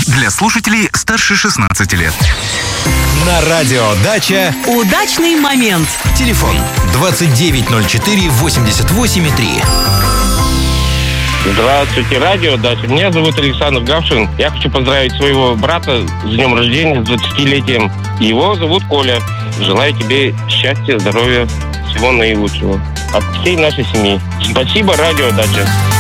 Для слушателей старше 16 лет. На радио «Дача» удачный момент. Телефон 2904-88,3. Здравствуйте, радио «Дача». Меня зовут Александр Гавшин. Я хочу поздравить своего брата с днем рождения, с 20-летием. Его зовут Коля. Желаю тебе счастья, здоровья, всего наилучшего. От всей нашей семьи. Спасибо, радио «Дача».